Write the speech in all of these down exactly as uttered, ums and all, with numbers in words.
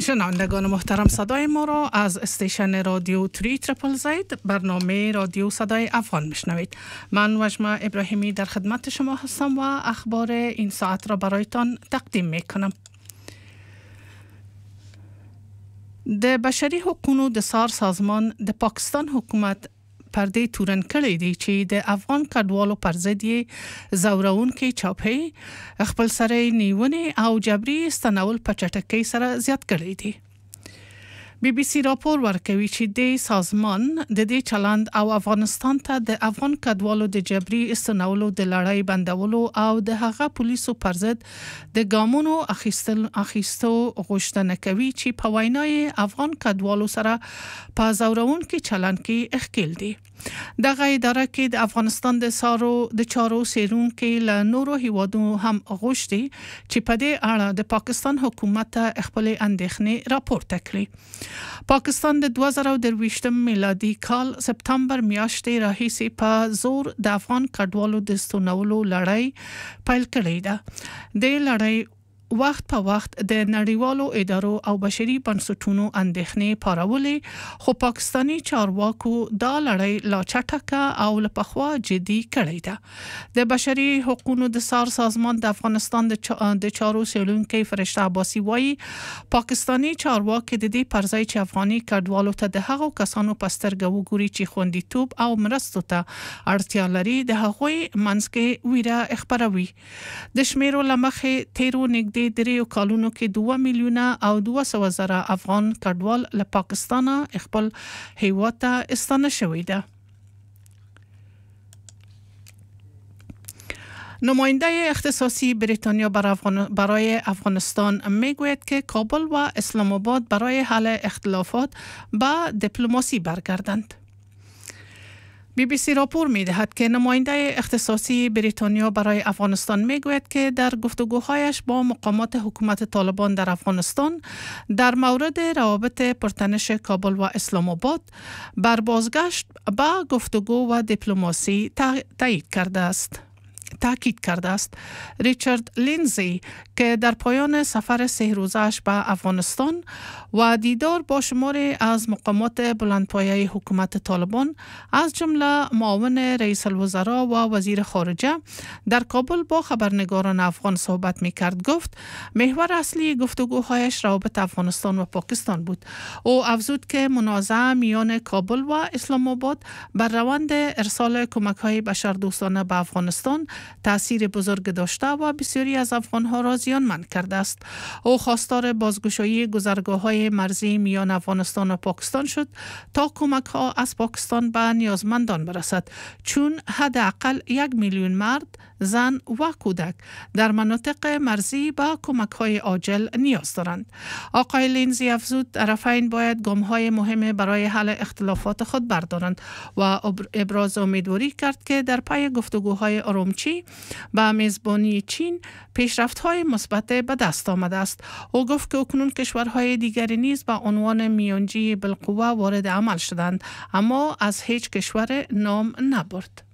شنوندگان محترم، صدای ما را از استیشن رادیو تری تریپل زید برنامه رادیو صدای افغان میشنوید. من وجمه ابراهیمی در خدمت شما هستم و اخبار این ساعت را برایتان تقدیم میکنم. د بشري حقوقو د سار سازمان د پاکستان حکومت پرده تورن کړی دی چې د افغان کډوالو پر ضد یې زورونکې چاپې خپل سره نیونې او جبري استنول په چټکۍ سره زیات کړی دی. بی بی سی راپور ورکوي چې د سازمان د دې چلند او افغانستان ته د افغان کډوالو د جبري استنولو د لړۍ بندولو او د هغه پولیسو پر ضد د ګامونو اخیستل اخیستو غوښتنه کوي چې په وینای افغان کډوالو سره په زورونکې چلند کې اخکیل دي. دغه اداره کې د افغانستان د سارو د چارو سیرونکې له نورو هیوادو هم غوښتي چې په دې اړه د پاکستان حکومت خپل اندېښنې راپورته کړي. پاکستان د دوه زره درویشتم میلادي کال سپتامبر میاشتې راهیسې په زور د افغان کډوالو د ستنولو لړۍ پیل کړې ده. د لړۍ وخت په وخت د نړیوالو ادارو او بشري بنسټونو اندېښنې پارولې، خو پاکستانی چارواکو دا لړۍ لا چټکه او له پخوا جدي کړې ده. د بشري حقوقو د سار سازمان د افغانستان د چا د چارو سیلونکي فرشته عباسي وایي پاکستانی چارواکي د دې پرځای چې افغاني کډوالو ته د هغو کسانو پسترګو وګوري چې خوندیتوب او مرستو ته اړتیا لري د هغوی منځ کې ویره خپروي. د شمیرو لمخې تیرو نږدې دریو کالونو کې دوه میلیونه او دوه سوه زره افغان کډوال له پاکستان خپل هیواد ته استانه شوی ده. نماینده اختصاصی بریتانیا برای افغانستان میگوید که کابل و اسلام آباد برای حل اختلافات به دیپلماسی برگردند. بی بی سی راپور می دهد که نماینده اختصاصی بریتانیا برای افغانستان می گوید که در گفتگوهایش با مقامات حکومت طالبان در افغانستان در مورد روابط پرتنش کابل و اسلام آباد بر بازگشت به گفتگو و دیپلماسی تایید کرده است. تاکید کرده است. ریچارد لینزی که در پایان سفر سه روزه‌اش به افغانستان و دیدار با شماری از مقامات بلندپایه حکومت طالبان از جمله معاون رئیس الوزراء و وزیر خارجه در کابل با خبرنگاران افغان صحبت می‌کرد، گفت محور اصلی گفتگوهایش روابط افغانستان و پاکستان بود. او افزود که منازعه میان کابل و اسلام آباد بر روند ارسال کمک‌های بشردوستانه به افغانستان تأثیر بزرگ داشته و بسیاری از افغان‌ها را زیانمند کرده است. او خواستار بازگشایی گذرگاه‌های مرزی میان افغانستان و پاکستان شد تا کمک‌ها از پاکستان به نیازمندان برسد، چون حداقل یک میلیون مرد، زن و کودک در مناطق مرزی به کمک‌های عاجل نیاز دارند. آقای لینزی افزود طرفین باید گام‌های مهم برای حل اختلافات خود بردارند و ابراز امیدواری کرد که در پی گفتگوهای آرومچی با میزبانی چین پیشرفت‌های مثبت به دست آمده است. او گفت که اکنون کشورهای دیگری نیز به عنوان میانجی بالقوه وارد عمل شدند، اما از هیچ کشور نام نبرد.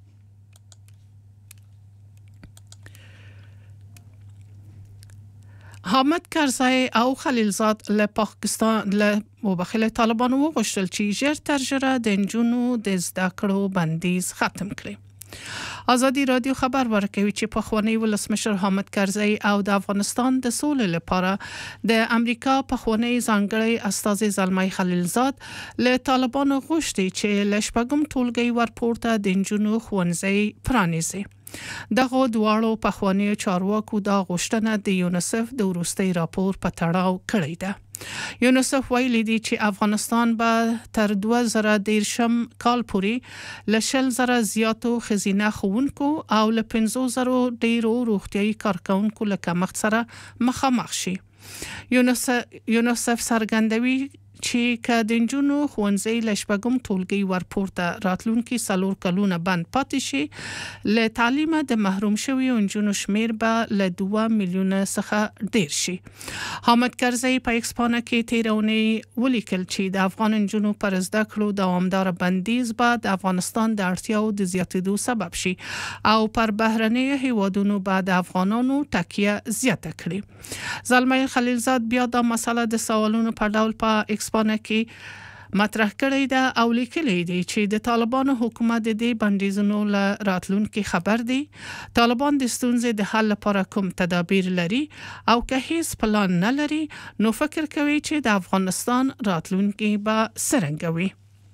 حامد کرزی او خلیلزاد له پاکستان له مبخل طالبان وغوښتل چې ژر تر ژره د نجونو د زده کړو بندیز ختم کړي. آزادی رادیو خبر ورکوي چې پخوانی ولسمشر حامد کرزی او د افغانستان د سولې لپاره د امریکا پخوانی ځانګړی استازی زلمی خلیلزاد له طالبانو غوښتي چې له شپږم ټولګي ورپورته د نجونو ښوونځي پرانیزي. دغه دواړو پخوانی چارواکو دا غوښتنه د یونیسف د وروستي راپور په تړاو کړې ده. یونیسف ویلي دی چې افغانستان به تر دوه زره دیرشم کال پورې له شل زره زیاتو ښځینه ښوونکو او له پنځو زرو ډیرو روغتیايي کارکوونکو له کمښت سره مخامخ شي. یونیسف څرګندوي چې که د نجونو ښوونځي له شپږم ټولګي ورپورته راتلونکي څلور کلونه بند پاتې شي له تعلیمه د محروم شویو نجونو شمیر به له دوه میلیونه څخه ډیر شي. حامد کرزی په ایکسپانه کې تیرونی ولیکل چې د افغان نجونو پر زده کړو دوامدار بندیز به د افغانستان د اړتیاو د زیاتېدو سبب شي او پر بهرنیو هیوادونو به د افغانانو تکیه زیاته کړي. زلمي خلیلزاد بیا دا مسله د سوالونو په ډول په ایکسپانه کې مطرح کړی ده او لیکلی دی چې د طالبانو حکومت د دې بندیزونو له راتلونکي خبر دی. طالبان د ستونزې د حل لپاره کوم تدابیر لري او که هیڅ پلان نه لري نو فکر کوي چې د افغانستان راتلونکي به څرنګه وي.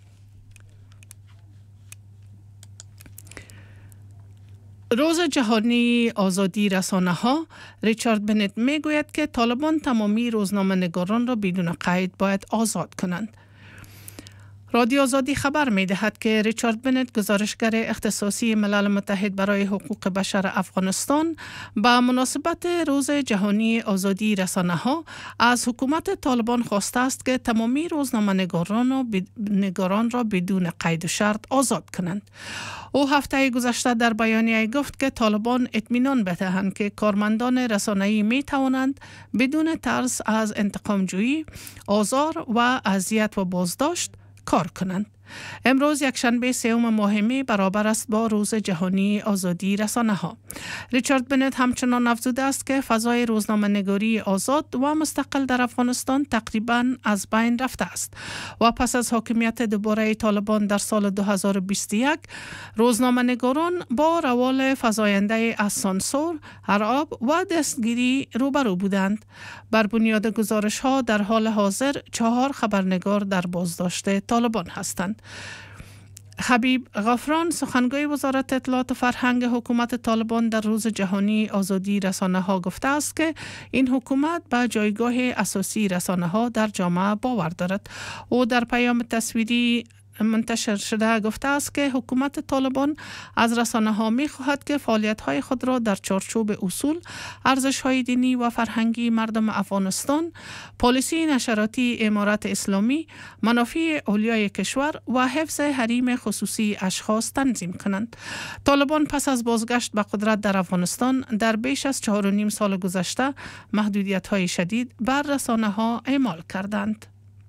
روز جهانی آزادی رسانه ها ریچارد بنت می گوید که طالبان تمامی روزنامه نگاران را بدون قید باید آزاد کنند. رادیو آزادی خبر می دهد که ریچارد بنت گزارشگر اختصاصی ملل متحد برای حقوق بشر افغانستان با مناسبت روز جهانی آزادی رسانه ها از حکومت طالبان خواسته است که تمامی روزنامه نگاران, ب... نگاران را بدون قید و شرط آزاد کنند. او هفته گذشته در بیانیه گفت که طالبان اطمینان بدهند که کارمندان رسانه‌ای می توانند بدون ترس از انتقام جویی، آزار و اذیت و بازداشت کار کنند. امروز یکشنبه سوم ماه می برابر است با روز جهانی آزادی رسانه ها. ریچارد بنت همچنان افزوده است که فضای روزنامه نگاری آزاد و مستقل در افغانستان تقریبا از بین رفته است و پس از حاکمیت دوباره طالبان در سال دو هزار و بیست و یک روزنامه نگاران با روال فزاینده از سانسور، حراب و دستگیری روبرو بودند. بر بنیاد گزارش ها در حال حاضر چهار خبرنگار در بازداشت طالبان هستند. حبیب غفران سخنگوی وزارت اطلاعات و فرهنگ حکومت طالبان در روز جهانی آزادی رسانه ها گفته است که این حکومت به جایگاه اساسی رسانه ها در جامعه باور دارد. او در پیام تصویری منتشر شده گفته است که حکومت طالبان از رسانه ها می خواهد که فعالیت های خود را در چارچوب اصول، ارزش های دینی و فرهنگی مردم افغانستان، پالیسی نشراتی امارت اسلامی، منافع اولیای کشور و حفظ حریم خصوصی اشخاص تنظیم کنند. طالبان پس از بازگشت به قدرت در افغانستان در بیش از چهار و نیم سال گذشته محدودیت های شدید بر رسانه ها اعمال کردند.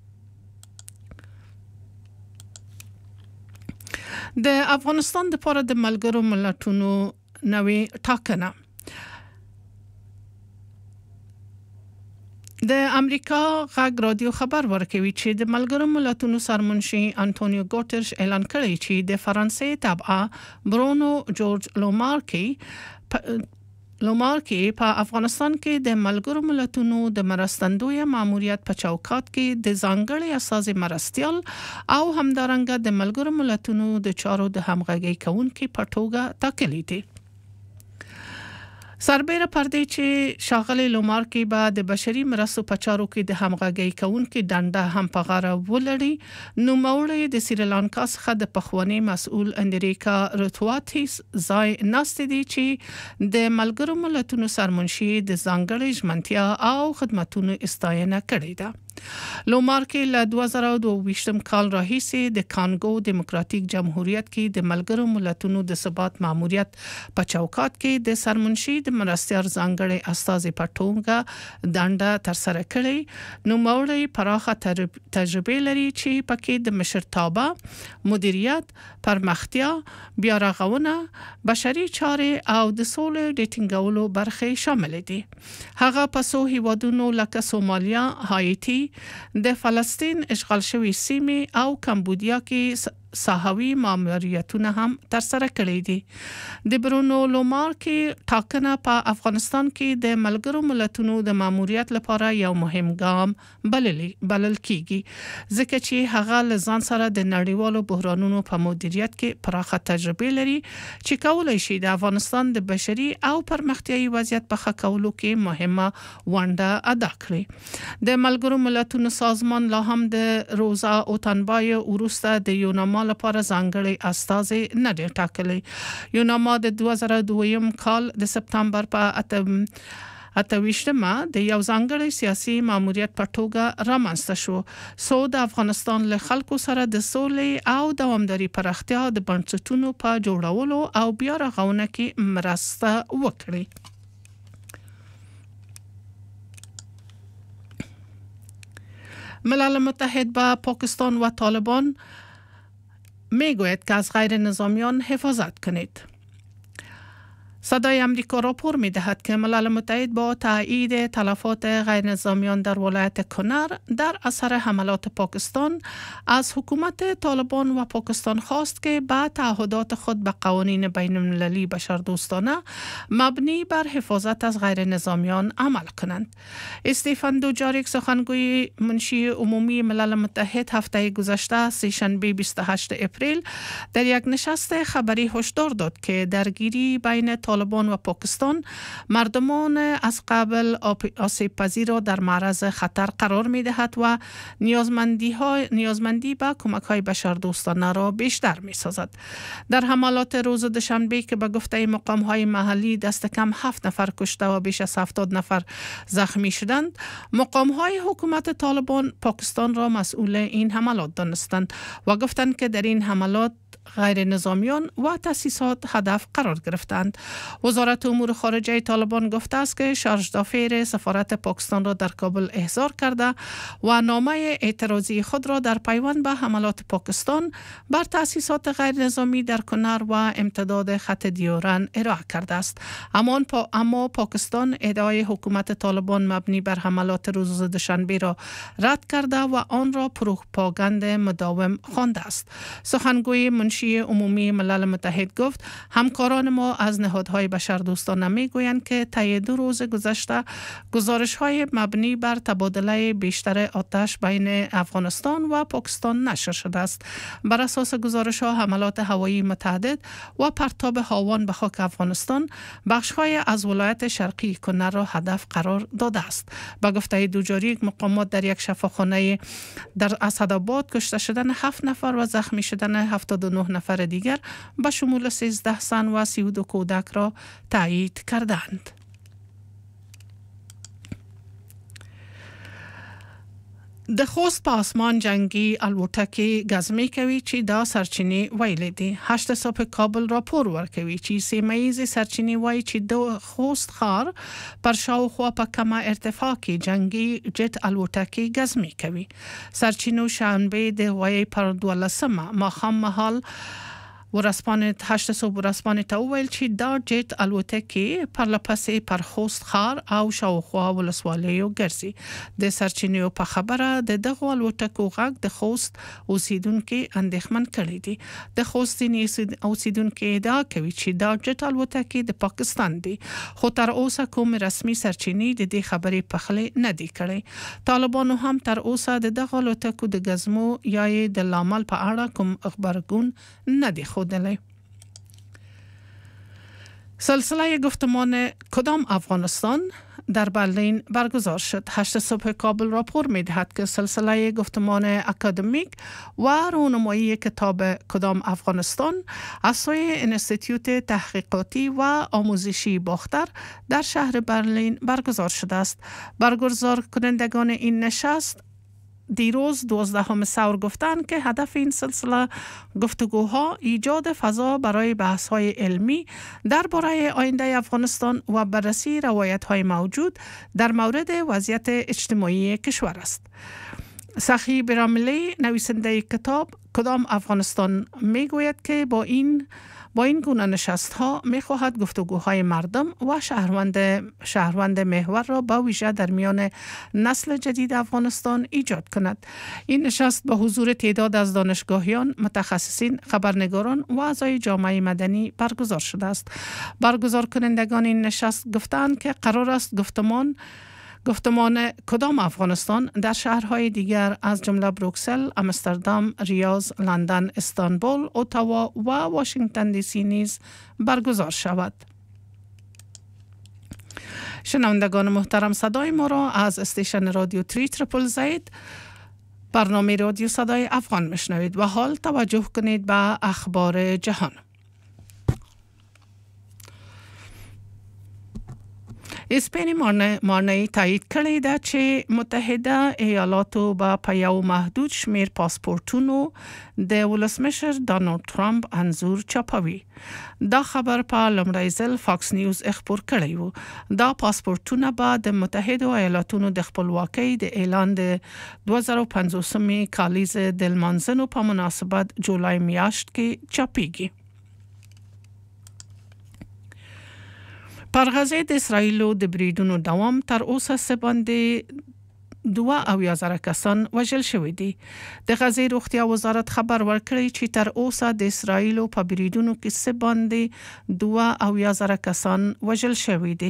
د افغانستان د پاره د ملګرو ملتونو نوې ټاکنه. د امریکا غږ رادیو خبر ورکوي چې د ملګرو ملتونو سرمنشي انټونیو ګوترش اعلان کړی چې د فرانسې تابعه برونو جورج لومارکی لومارکی په افغانستان کې د ملګرو ملتونو د مرستندوی ماموریت په چوکاټ کې د ځانګړي اساس مرستيال او همدارنګه د ملګرو ملتونو د چارو د همغږي کوونکي په توګه ټاکلي دي. سربېره پر دې چې شاغلي لومارکی به د بشري مرستو په چارو کې د همغږي کوونکي دنده هم په غاړه ولري، نو موري د سریلانکا څخه د پخوانی مسؤل اندریکا روتواتیس ځای ناست دي چې د ملګرو ملتونو سرمنشي د ځانګړي ژمنتیا او خدماتونو استاینه کړې ده. لومارکی له دوه زره او دوه ویشتم کال راهیسې د کانګو دیموکراتیک جمهوریت کې د ملګرو ملتونو د ثبات ماموریت په چوکاټ کې د سرمنشي د مرستیار ځانګړي استازي په توګه دنده ترسره کړې. نو موري پراخه تجربه لري چې پکې د مشرتابه، مدیریت، پرمختیا، بیا رغونه، بشري چارې او د سولې د ټینګولو برخې شامل دي. هغه په څو هیوادونو لکه سومالیا، هایتی، د فلسطین اشغال شوی سیمې او کمبودیا کې ساحوي ماموریتونه هم ترسره کړي دي. د برونو لومارکی ټاکنه په افغانستان کې د ملګرو ملتونو د ماموریت لپاره یو مهم ګام بلل بلل کیږي، ځکه چې هغه له ځان سره د نړیوالو بحرانونو په مدیریت کې پراخه تجربه لري چې کولای شي د افغانستان د بشري او پرمختیایي وضعیت په ښه کولو کې مهمه ونډه ادا کړي. د ملګرو ملتونو سازمان لا هم د روزا اوتانبای وروسته د یوناما لپاره ځانګړي استازي نه دی ټاکلی. یوناما د دوه زره دوه کال د سپتامبر په اتویشتمه د یو ځانګړي سیاسي ماموریت په توګه رامنځته شو سو د افغانستان له خلکو سره د سولې او دوامداري پراختیا د بنسټونو په جوړولو او بیا رغونه کې مرسته وکړي. ملل متحد با پاکستان و طالبان میگوید که از غیر نظامیان حفاظت کنید. صدای امریکا راپور می دهد که ملل متحد با تایید تلفات غیر نظامیان در ولایت کنر در اثر حملات پاکستان از حکومت طالبان و پاکستان خواست که به تعهدات خود به قوانین بین المللی بشردوستانه مبنی بر حفاظت از غیر نظامیان عمل کنند. استیفن دوجاریک سخنگوی منشی عمومی ملل متحد هفته گذشته سه‌شنبه بیست و هشتم اپریل در یک نشست خبری هشدار داد که درگیری بین طالبان و پاکستان مردمان از قبل آسیب پذیر را در معرض خطر قرار می دهد و نیازمندی های نیازمندی به کمک های بشردوستانه را بیشتر می سازد. در حملات روز دوشنبه که به گفته مقام های محلی دست کم هفت نفر کشته و بیش از هفتاد نفر زخمی شدند، مقام های حکومت طالبان پاکستان را مسئول این حملات دانستند و گفتند که در این حملات غیر نظامیان و تأسیسات هدف قرار گرفتند. وزارت امور خارجه طالبان گفته است که شارژ دافیر سفارت پاکستان را در کابل احضار کرده و نامه اعتراضی خود را در پیوند به حملات پاکستان بر تأسیسات غیر نظامی در کنر و امتداد خط دیورن ارائه کرده است. اما, پا اما پاکستان ادعای حکومت طالبان مبنی بر حملات روز دوشنبه را رد کرده و آن را پروپاگاند مداوم خوانده است. سخنگوی منشی عمومی ملل متحد گفت همکاران ما از نهادهای بشردوستانه میگویند که طی دو روز گذشته گزارش‌های مبنی بر تبادله بیشتر آتش بین افغانستان و پاکستان نشر شده است. بر اساس گزارش‌ها حملات هوایی متعدد و پرتاب هاوان به خاک افغانستان بخش‌های از ولایت شرقی کنر را هدف قرار داده است. با گفته دوجاریک مقامات در یک شفاخانه در اسدآباد کشته شدن هفت نفر و زخمی شدن هفتاد و نه نفر دیگر به شمول سیزده زن و سی و دو کودک را تایید کردند. د خوست په آسمان جنگی الوتکې ګزمې کوي چې دا سرچینې ویلې دي. هشت صبح کابل راپور ورکوي چې سیمه ایزې سرچینې وایي چې د خوست ښار پر شاوخوا په کمه ارتفاع کې جنگی جت الوتکې ګزمې کوي. سرچینو شنبه د وایي پر دولسمه ماښام مهال ورسپانه هشت صبح ورسپانه ته ویل چې دا جت الوتکې پر لپسې پر خوست ښار او شاوخوا ولسوالیو ګرځي. د سرچینو په خبره د دغه الوتکو غږ د خوست اوسیدونکو اندېښمن کړي دي. د خوست اوسیدونکو ادعا کوي چې دا جت الوتکې د پاکستان دي، خو تر اوسه کوم رسمي سرچینې د دې خبرې پخلی نه دي کړي. طالبانو هم تر اوسه د دغه الوتکو د ګزمو یا د لامل په اړه کوم خبرګون نه دي خودلی. سلسله گفتمان کدام افغانستان در برلین برگزار شد. هشت صبح کابل راپور می دهد که سلسله گفتمان اکادمیک و رونمایی کتاب کدام افغانستان از سوی انستیتیوت تحقیقاتی و آموزشی باختر در شهر برلین برگزار شده است. برگزار کنندگان این نشست دیروز دوازدهم سور گفتند که هدف این سلسله گفتگوها ایجاد فضا برای بحث‌های علمی درباره آینده افغانستان و بررسی روایت‌های موجود در مورد وضعیت اجتماعی کشور است. سخی براملی نویسنده کتاب کدام افغانستان میگوید که با این با این گونه نشست ها می خواهد گفتگوهای مردم و شهروند شهروند محور را با ویژه در میان نسل جدید افغانستان ایجاد کند. این نشست با حضور تعداد از دانشگاهیان، متخصصین، خبرنگاران و اعضای جامعه مدنی برگزار شده است. برگزار کنندگان این نشست گفتند که قرار است گفتمان گفتمان کدام افغانستان در شهرهای دیگر از جمله بروکسل، آمستردام، ریاض، لندن، استانبول، اتاوا و واشنگتن دی سی نیز برگزار شود. شنوندگان محترم، صدای ما را از استیشن رادیو تری تریپل زید برنامه رادیو صدای افغان میشنوید و حال توجه کنید به اخبار جهان. اسپین مارنی تایید کړی ده چې متحده ایالاتو به په یو محدود شمیر پاسپورتونو د ولسمشر ډانلډ ترامپ انزور چاپوي. دا خبر په لومړي ځل فاکس نیوز خبر کړی و. دا پاسپورتونه به د متحده ایالاتونو د خپلواکۍ د اعلان د دوه زره او پنځوس کالیز د لمانځنو په مناسبت جولای میاشت کې چاپیږي. پر غزه د اسرایلو د بریدونو دوام تر اوسه څه باندې دوه اویا زره کسان وژل شوي دي. د غزه روغتیا وزارت خبر ورکړی چې تر اوسه د اسرایلو په بریدونو کې څه باندې دوه اویا زره کسان وژل شوي دي.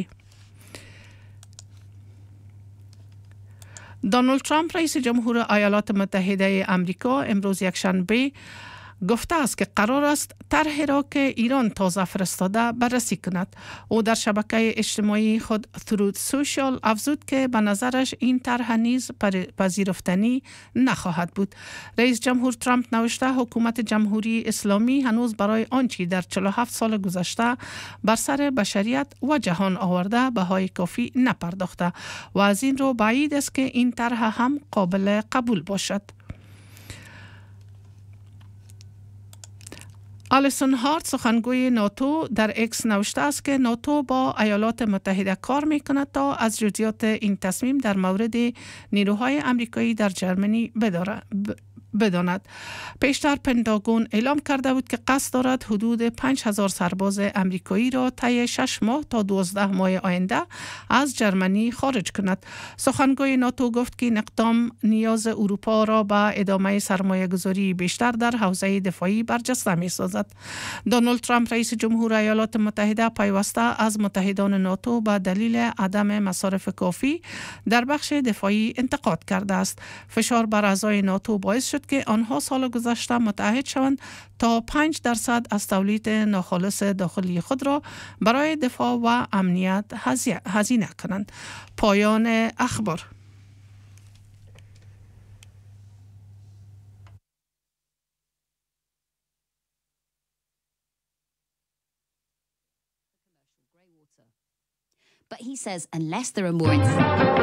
دونالد ترامپ رئیس جمهور ایالات متحده آمریکا امروز یکشنبه گفته است که قرار است طرحی را که ایران تازه فرستاده بررسی کند. او در شبکه اجتماعی خود ترود سوشال افزود که به نظرش این طرح نیز پذیرفتنی نخواهد بود. رئیس جمهور ترامپ نوشته حکومت جمهوری اسلامی هنوز برای آنچه در چهل و هفت سال گذشته بر سر بشریت و جهان آورده بهای کافی نپرداخته و از این رو بعید است که این طرح هم قابل قبول باشد. آلیسون هارت سخنگوی ناتو در اکس نوشته است که ناتو با ایالات متحده کار میکند تا از جزئیات این تصمیم در مورد نیروهای آمریکایی در ژرمنی بداند. پیشتر پنتاگون اعلام کرده بود که قصد دارد حدود پنج هزار سرباز آمریکایی را طی شش ماه تا دوازده ماه آینده از ژرمنی خارج کند. سخنگوی ناتو گفت که این اقدام نیاز اروپا را به ادامه سرمایه گذاری بیشتر در حوزه دفاعی برجسته می سازد. دونالد ترامپ رئیس جمهور ایالات متحده پیوسته از متحدان ناتو به دلیل عدم مصارف کافی در بخش دفاعی انتقاد کرده است. فشار بر اعضای ناتو باعث شد که آنها سال گذشته متحد شوند تا پنج درصد از تولید ناخالص داخلی خود را برای دفاع و امنیت هزینه کنند. پایان اخبار. But he says unless there are more